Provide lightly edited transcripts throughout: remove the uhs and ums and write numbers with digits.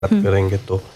बात करेंगे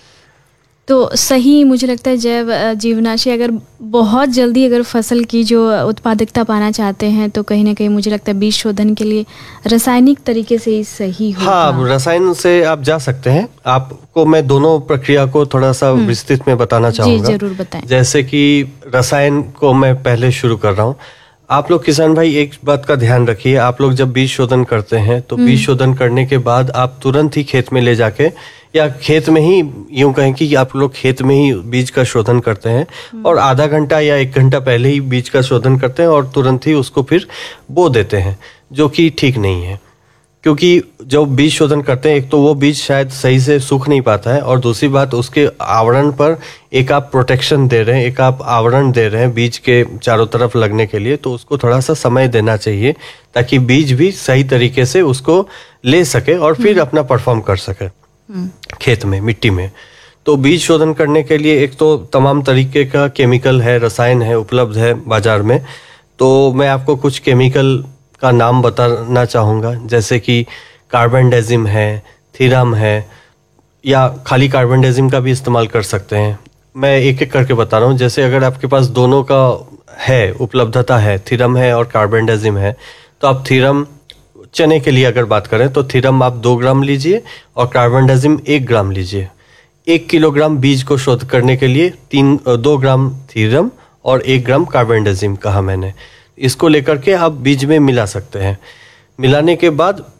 तो सही मुझे लगता है जैव जीवनाशी अगर बहुत जल्दी अगर फसल की जो उत्पादकता पाना चाहते हैं तो कहीं ना कहीं मुझे लगता है बीज शोधन के लिए रासायनिक तरीके से ही सही होगा। हाँ, रसायन से आप जा सकते हैं। आपको मैं दोनों प्रक्रिया को थोड़ा सा विस्तृत में बताना चाहूँगा। जी जरूर बताएं। जैसे कि रसायन को मैं पहले शुरू कर रहा हूँ। आप लोग किसान भाई एक बात का ध्यान रखिए, आप लोग जब बीज शोधन करते हैं तो बीज शोधन करने के बाद आप तुरंत ही खेत में ले जाके या खेत में ही यूं कहें कि आप लोग खेत में ही बीज का शोधन करते हैं और आधा घंटा या 1 घंटा पहले ही बीज का शोधन करते हैं और तुरंत ही उसको फिर बो देते हैं, जो कि ठीक नहीं है। क्योंकि जब बीज शोधन करते हैं एक तो वो बीज शायद सही से सूख नहीं पाता है और दूसरी बात उसके आवरण पर एक आप प्रोटेक्शन दे रहे हैं, एक आप आवरण दे रहे हैं बीज के चारों तरफ लगने के लिए, तो उसको थोड़ा सा समय देना चाहिए ताकि बीज भी सही तरीके से उसको ले सके और फिर अपना परफॉर्म कर सके खेत में, मिट्टी में। तो बीज शोधन करने के लिए एक तो तमाम तरीके का केमिकल है, रसायन है, उपलब्ध है बाजार में। तो मैं आपको कुछ केमिकल का नाम बताना चाहूँगा, जैसे कि कार्बेंडाजिम है, थीरम है, या खाली कार्बेंडाजिम का भी इस्तेमाल कर सकते हैं। मैं एक एक करके बता रहा हूँ। जैसे अगर आपके पास दोनों का है, उपलब्धता है, थीरम है और कार्बेंडाजिम है, तो आप थीरम, चने के लिए अगर बात करें तो थीरम आप 2 ग्राम लीजिए और कार्बेंडाजिम 1 ग्राम लीजिए। 1 किलोग्राम बीज को शोध करने के लिए 2 ग्राम थीरम और 1 ग्राम कार्बेंडाजिम कहा मैंने। इसको लेकर के आप बीज में मिला सकते हैं। मिलाने के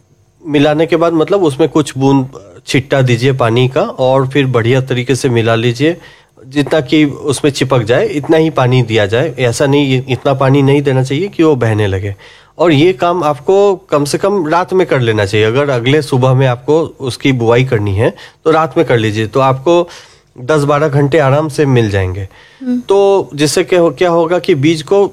बाद मतलब उसमें कुछ बूंद छिट्टा दीजिए पानी का और फिर बढ़िया तरीके से मिला लीजिए, जितना कि उसमें चिपक जाए इतना ही पानी दिया जाए। ऐसा नहीं, इतना पानी नहीं देना चाहिए कि वो बहने लगे। और ये काम आपको कम से कम रात में कर लेना चाहिए। अगर अगले सुबह में आपको उसकी बुआई करनी है तो रात में कर लीजिए, तो आपको 10-12 घंटे आराम से मिल जाएंगे। तो जिससे क्या होगा कि बीज को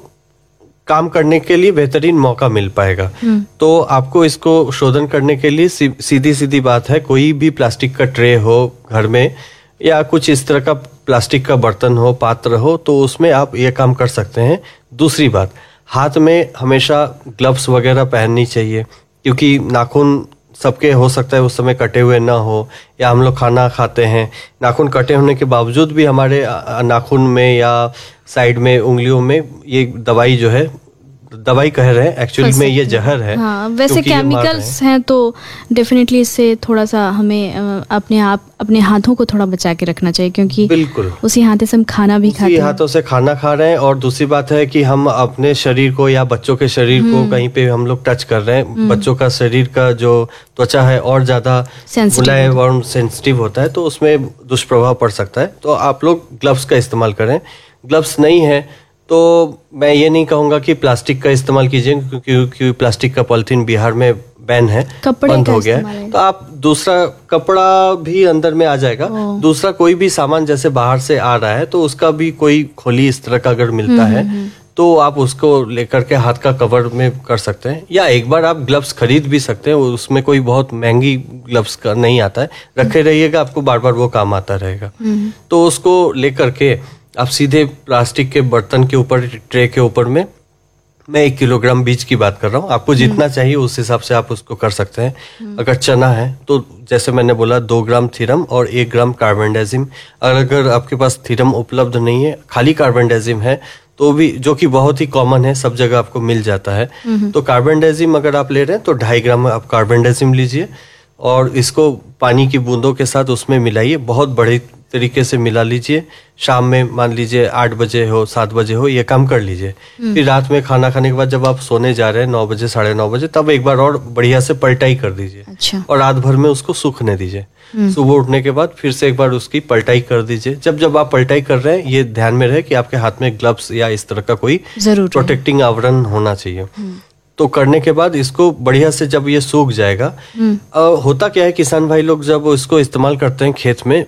काम करने के लिए बेहतरीन मौका मिल पाएगा। तो आपको इसको शोधन करने के लिए सीधी बात है, कोई भी प्लास्टिक का ट्रे हो घर में या कुछ इस तरह का प्लास्टिक का बर्तन हो, पात्र हो, तो उसमें आप ये काम कर सकते हैं। दूसरी बात, हाथ में हमेशा ग्लव्स वगैरह पहननी चाहिए, क्योंकि नाखून सबके हो सकता है उस समय कटे हुए ना हो, या हम लोग खाना खाते हैं, नाखून कटे होने के बावजूद भी हमारे नाखून में या साइड में उंगलियों में ये दवाई जो है, दवाई कह रहे हैं, एक्चुअली में ये जहर है। हाँ, वैसे केमिकल्स हैं तो डेफिनेटली इससे थोड़ा सा हमें अपने हाथों को थोड़ा बचा के रखना चाहिए, क्योंकि बिल्कुल उसी हाथों से हम खाना भी खाते हैं, उसी हाथों से खाना खा रहे हैं। और दूसरी बात है कि हम अपने शरीर को या बच्चों के शरीर को कहीं पे हम लोग टच कर रहे हैं। बच्चों का शरीर का जो त्वचा है और ज्यादा मुलायम और सेंसिटिव होता है, तो उसमें दुष्प्रभाव पड़ सकता है। तो आप लोग ग्लव्स का इस्तेमाल करें। ग्लव्स नहीं है तो मैं ये नहीं कहूँगा कि प्लास्टिक का इस्तेमाल कीजिए, क्योंकि प्लास्टिक का पॉलिथीन बिहार में बैन है, बंद हो गया है। तो आप दूसरा कपड़ा भी अंदर में आ जाएगा। दूसरा कोई भी सामान जैसे बाहर से आ रहा है तो उसका भी कोई खोली इस तरह का अगर मिलता है तो आप उसको लेकर के हाथ का कवर में कर सकते हैं, या एक बार आप ग्लव्स खरीद भी सकते हैं। उसमें कोई बहुत महंगी ग्लव्स का नहीं आता है, रखे रहिएगा, आपको बार बार वो काम आता रहेगा। तो उसको लेकर के आप सीधे प्लास्टिक के बर्तन के ऊपर, ट्रे के ऊपर में, मैं 1 किलोग्राम बीज की बात कर रहा हूँ, आपको जितना चाहिए उस हिसाब से आप उसको कर सकते हैं। अगर चना है तो जैसे मैंने बोला 2 ग्राम थीरम और 1 ग्राम कार्बेंडाजिम। अगर आपके पास थीरम उपलब्ध नहीं है, खाली कार्बेंडाजिम है, तो भी, जो कि बहुत ही कॉमन है, सब जगह आपको मिल जाता है, तो कार्बेंडाजिम अगर आप ले रहे हैं तो 2.5 ग्राम आप कार्बेंडाजिम लीजिए और इसको पानी की बूंदों के साथ उसमें मिलाइए, बहुत बड़े तरीके से मिला लीजिए। शाम में मान लीजिए 8 बजे हो, 7 बजे हो, ये काम कर लीजिए। फिर रात में खाना खाने के बाद जब आप सोने जा रहे हैं 9 बजे, 9:30 बजे, तब एक बार और बढ़िया से पलटाई कर दीजिए। अच्छा। और रात भर में उसको सूखने दीजिए। सुबह उठने के बाद फिर से एक बार उसकी पलटाई कर दीजिए। जब आप पलटाई कर रहे हैं, ये ध्यान में रहे कि आपके हाथ में ग्लव्स या इस तरह का कोई प्रोटेक्टिंग आवरण होना चाहिए। तो करने के बाद इसको बढ़िया से जब ये सूख जाएगा, होता क्या है, किसान भाई लोग जब इसको इस्तेमाल करते हैं खेत में,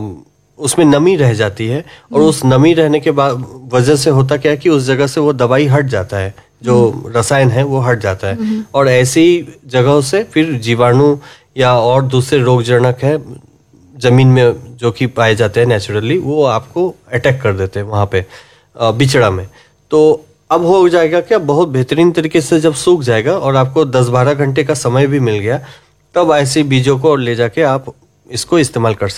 उसमें नमी रह जाती है और उस नमी रहने के बाद वजह से होता क्या है कि उस जगह से वो दवाई हट जाता है, जो रसायन है वो हट जाता है, और ऐसी जगहों से फिर जीवाणु या और दूसरे रोगजनक है जमीन में जो कि पाए जाते हैं नेचुरली, वो आपको अटैक कर देते हैं वहां पे बिचड़ा में। तो अब हो जाएगा क्या, बहुत बेहतरीन तरीके से जब सूख जाएगा और आपको 10-12 घंटे का समय भी मिल गया, तब ऐसे बीजों को ले जाके आप इसको इस्तेमाल कर